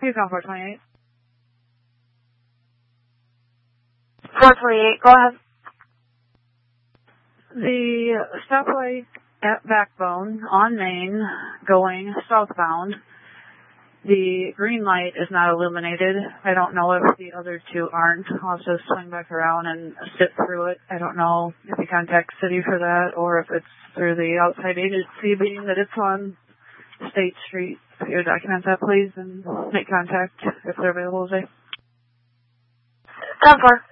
He's on 428. 428, go ahead. The stoplight at Backbone on Main going southbound. The green light is not illuminated. I don't know if the other two aren't. I'll have to swing back around and sit through it. I don't know if you contact City for that or if it's through the outside agency, being that it's on State Street. If you document that, please, and make contact if they're available today. 10-4.